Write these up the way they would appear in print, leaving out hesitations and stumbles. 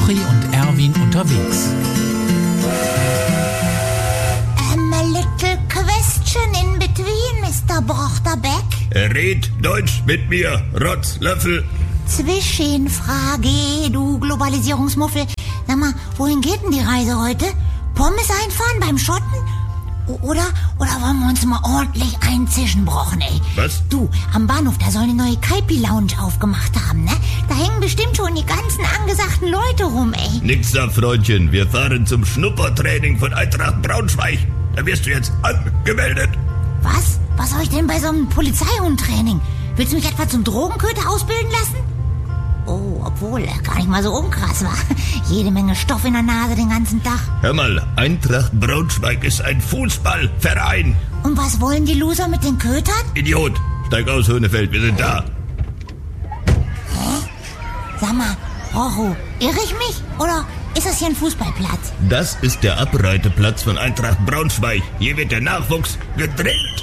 Rochi und Erwin unterwegs. A little question in between, Mr. Brochterbeck. Red Deutsch mit mir, Rotzlöffel. Zwischenfrage, du Globalisierungsmuffel. Sag mal, wohin geht denn die Reise heute? Pommes einfahren beim Schotten? Oder wollen wir uns mal ordentlich einzischen, Brochen, ey? Was? Du, am Bahnhof, da soll eine neue Kaipi-Lounge aufgemacht haben, ne? Da hängen bestimmt schon die ganzen angesagten Leute rum, ey. Nix da, Freundchen. Wir fahren zum Schnuppertraining von Eintracht Braunschweig. Da wirst du jetzt angemeldet. Was? Was soll ich denn bei so einem Polizeihundtraining? Willst du mich etwa zum Drogenköter ausbilden lassen? Oh, obwohl, gar nicht mal so unkrass war. Jede Menge Stoff in der Nase den ganzen Tag. Hör mal, Eintracht Braunschweig ist ein Fußballverein. Und was wollen die Loser mit den Kötern? Idiot, steig aus, Höhnefeld, wir sind da. Hä? Sag mal, Rocho, irre ich mich? Oder ist das hier ein Fußballplatz? Das ist der Abreiteplatz von Eintracht Braunschweig. Hier wird der Nachwuchs gedrillt.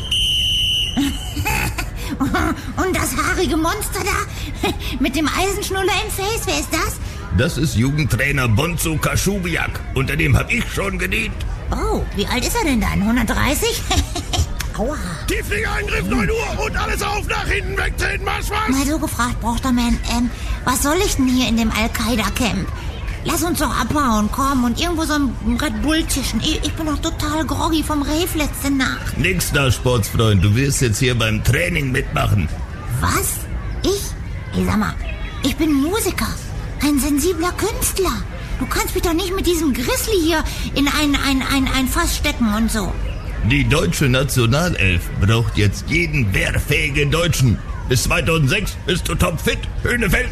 Und das haarige Monster da mit dem Eisenschnuller im Face, wer ist das? Das ist Jugendtrainer Bonzo Kaschubiak. Unter dem hab ich schon gedient. Oh, wie alt ist er denn dann? 130? Aua. Tiefliegeangriff 9 Uhr und alles auf, nach hinten wegtreten, Marsch! Mal so gefragt, Brochterman, was soll ich denn hier in dem Al-Qaida-Camp? Lass uns doch abhauen, komm, und irgendwo so ein Red Bull tischen. Ich bin doch total groggy vom Rave letzte Nacht. Nix da, Sportsfreund. Du wirst jetzt hier beim Training mitmachen. Was? Ich? Hey, sag mal, ich bin Musiker. Ein sensibler Künstler. Du kannst mich doch nicht mit diesem Grizzly hier in ein Fass stecken und so. Die deutsche Nationalelf braucht jetzt jeden wehrfähigen Deutschen. Bis 2006 bist du topfit, Höhnefeld.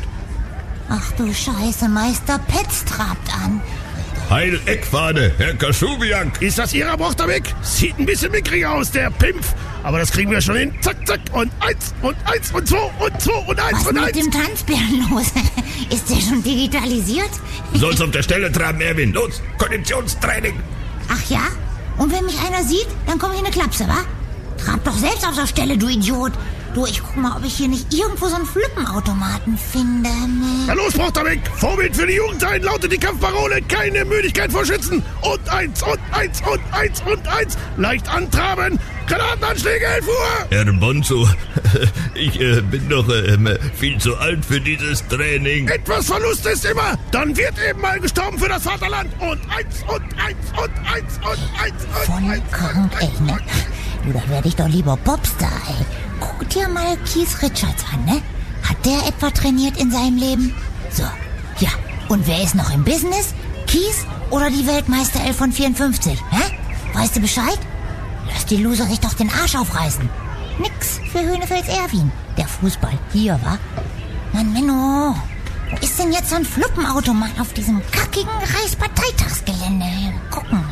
Ach du Scheiße, Meister Petz trabt an. Heil Eckfahne, Herr Kaschubiak. Ist das Ihrer Brochterbeck? Sieht ein bisschen mickrig aus, der Pimpf. Aber das kriegen wir schon hin. Zack, zack. Und 1 und 1 und 2 und 2 und 1 Was und 1. ist mit dem Tanzbären los? Ist der schon digitalisiert? Soll's auf der Stelle traben, Erwin. Los, Konditionstraining. Ach ja? Und wenn mich einer sieht, dann komme ich in eine Klapse, wa? Trab doch selbst auf der Stelle, du Idiot. Du, ich guck mal, ob ich hier nicht irgendwo so einen Flippenautomaten finde. Na los, Brochterbeck. Vorbild für die Jugendheit lautet die Kampfparole. Keine Müdigkeit vor Schützen. Und 1 und 1 und 1 und 1. Leicht antraben. Granatenanschläge, 11 Uhr. Herr Bonzo, ich bin doch viel zu alt für dieses Training. Etwas Verlust ist immer. Dann wird eben mal gestorben für das Vaterland. Und 1 und 1 und 1 und 1 und 1. Voll krank, ey, ne? Du, da werde ich doch lieber Popstar, ey. Guck dir mal Keith Richards an, ne? Hat der etwa trainiert in seinem Leben? So, ja. Und wer ist noch im Business? Keith oder die Weltmeisterelf von 54? Hä? Weißt du Bescheid? Lass die Loser sich doch den Arsch aufreißen. Nix für Höhnefelds Erwin. Der Fußball hier, wa? Mann, Menno. Wo ist denn jetzt so ein Fluppenautomat auf diesem kackigen Reichsparteitagsgelände? Gucken.